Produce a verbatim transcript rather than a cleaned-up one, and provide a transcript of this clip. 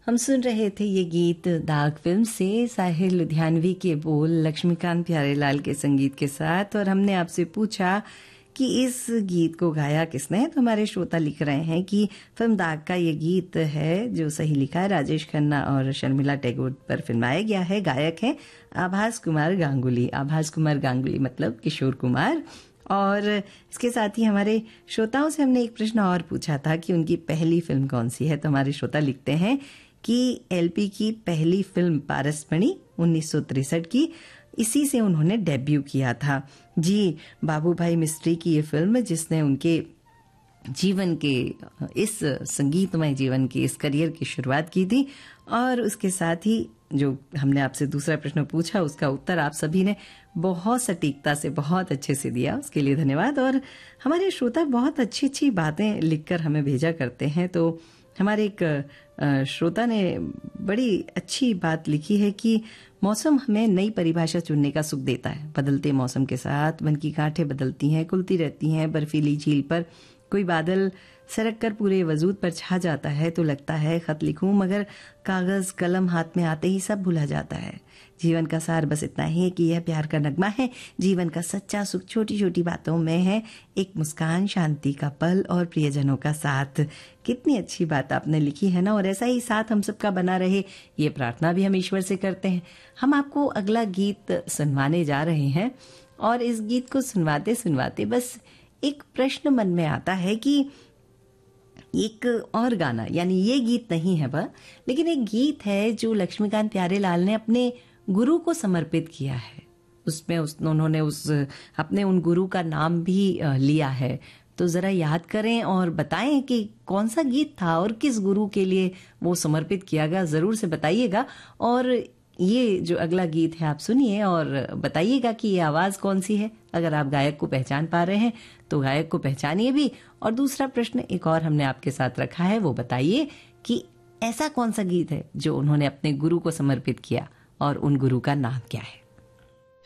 हम सुन रहे थे ये गीत दाग फिल्म से, साहिर लुधियानवी के बोल, लक्ष्मीकांत प्यारेलाल के संगीत के साथ। और हमने आपसे पूछा कि इस गीत को गाया किसने है, तो हमारे श्रोता लिख रहे हैं कि फिल्म दाग का ये गीत है। जो सही लिखा है, राजेश खन्ना और शर्मिला टैगोर पर फिल्माया गया है। गायक हैं आभास कुमार गांगुली। आभास कुमार गांगुली मतलब किशोर कुमार। और इसके साथ ही हमारे श्रोताओं से हमने एक प्रश्न और पूछा था कि उनकी पहली फिल्म कौन सी है। तो हमारे श्रोता लिखते हैं कि एलपी की पहली फिल्म पारसमणि उन्नीस सौ तिरसठ की, इसी से उन्होंने डेब्यू किया था। जी, बाबू भाई मिस्त्री की ये फिल्म जिसने उनके जीवन के इस संगीतमय जीवन के इस करियर की शुरुआत की थी। और उसके साथ ही जो हमने आपसे दूसरा प्रश्न पूछा, उसका उत्तर आप सभी ने बहुत सटीकता से, बहुत अच्छे से दिया, उसके लिए धन्यवाद। और हमारे श्रोता बहुत अच्छी अच्छी बातें लिखकर हमें भेजा करते हैं। तो हमारे एक श्रोता ने बड़ी अच्छी बात लिखी है कि मौसम हमें नई परिभाषा चुनने का सुख देता है। बदलते मौसम के साथ मन की गांठें बदलती हैं, खुलती रहती हैं। बर्फीली झील पर कोई बादल सरक कर पूरे वजूद पर छा जाता है तो लगता है खत लिखूं, मगर कागज कलम हाथ में आते ही सब भुला जाता है। जीवन का सार बस इतना ही कि यह प्यार का नगमा है। जीवन का सच्चा सुख छोटी छोटी बातों में है। एक मुस्कान, शांति का पल और प्रियजनों का साथ। कितनी अच्छी बात आपने लिखी है ना। और ऐसा ही साथ हम सबका बना रहे, ये प्रार्थना भी हम ईश्वर से करते हैं। हम आपको अगला गीत सुनवाने जा रहे हैं। और इस गीत को सुनवाते सुनवाते बस एक प्रश्न मन में आता है कि एक और गाना, यानी ये गीत नहीं है वह, लेकिन एक गीत है जो लक्ष्मीकांत प्यारेलाल ने अपने गुरु को समर्पित किया है। उसमें उस, उन्होंने उस अपने उन गुरु का नाम भी लिया है। तो जरा याद करें और बताएं कि कौन सा गीत था और किस गुरु के लिए वो समर्पित किया गया, जरूर से बताइएगा। और ये जो अगला गीत है आप सुनिए और बताइएगा कि ये आवाज कौन सी है। अगर आप गायक को पहचान पा रहे हैं तो गायक को पहचानिए भी। और दूसरा प्रश्न एक और हमने आपके साथ रखा है, वो बताइए कि ऐसा कौन सा गीत है जो उन्होंने अपने गुरु को समर्पित किया और उन गुरु का नाम क्या है।